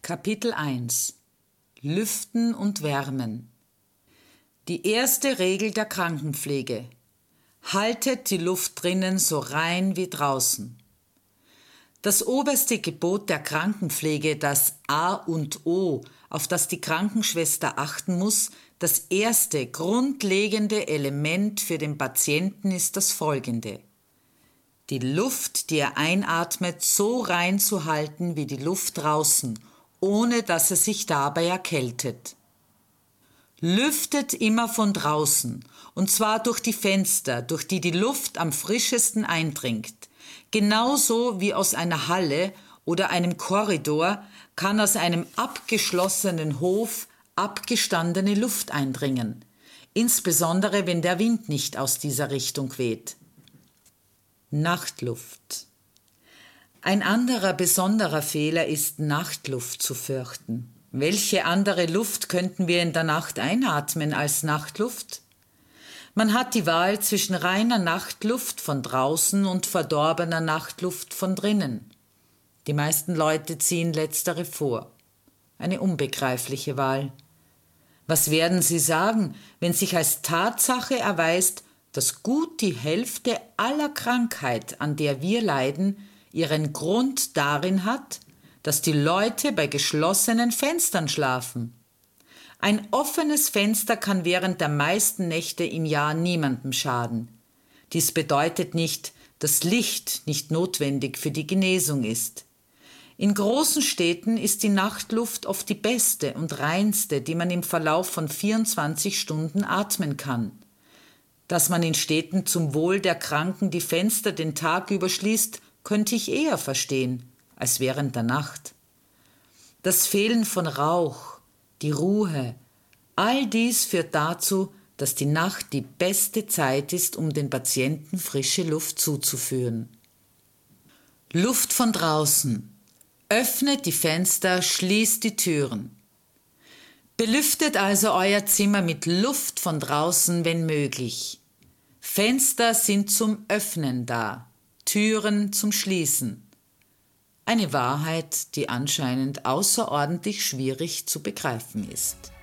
Kapitel 1 Lüften und Wärmen. Die erste Regel der Krankenpflege: Haltet die Luft drinnen so rein wie draußen. Das oberste Gebot der Krankenpflege, das A und O, auf das die Krankenschwester achten muss, das erste grundlegende Element für den Patienten ist das folgende: Die Luft, die er einatmet, so rein zu halten wie die Luft draußen, ohne dass er sich dabei erkältet. Lüftet immer von draußen, und zwar durch die Fenster, durch die die Luft am frischesten eindringt. Genauso wie aus einer Halle oder einem Korridor kann aus einem abgeschlossenen Hof abgestandene Luft eindringen, insbesondere wenn der Wind nicht aus dieser Richtung weht. Nachtluft. Ein anderer besonderer Fehler ist, Nachtluft zu fürchten. Welche andere Luft könnten wir in der Nacht einatmen als Nachtluft? Man hat die Wahl zwischen reiner Nachtluft von draußen und verdorbener Nachtluft von drinnen. Die meisten Leute ziehen letztere vor. Eine unbegreifliche Wahl. Was werden Sie sagen, wenn sich als Tatsache erweist, dass gut die Hälfte aller Krankheit, an der wir leiden, ihren Grund darin hat, dass die Leute bei geschlossenen Fenstern schlafen? Ein offenes Fenster kann während der meisten Nächte im Jahr niemandem schaden. Dies bedeutet nicht, dass Licht nicht notwendig für die Genesung ist. In großen Städten ist die Nachtluft oft die beste und reinste, die man im Verlauf von 24 Stunden atmen kann. Dass man in Städten zum Wohl der Kranken die Fenster den Tag über schließt, könnte ich eher verstehen, als während der Nacht. Das Fehlen von Rauch, die Ruhe, all dies führt dazu, dass die Nacht die beste Zeit ist, um den Patienten frische Luft zuzuführen. Luft von draußen. Öffnet die Fenster, schließt die Türen. Belüftet also euer Zimmer mit Luft von draußen, wenn möglich. Fenster sind zum Öffnen da, Türen zum Schließen. Eine Wahrheit, die anscheinend außerordentlich schwierig zu begreifen ist.